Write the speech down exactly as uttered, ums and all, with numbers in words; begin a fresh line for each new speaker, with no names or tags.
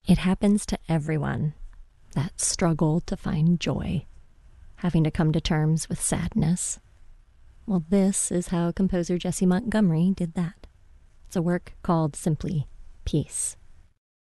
It happens to everyone, that struggle to find joy, having to come to terms with sadness. Well, this is how composer Jessie Montgomery did that. It's a work called simply Peace.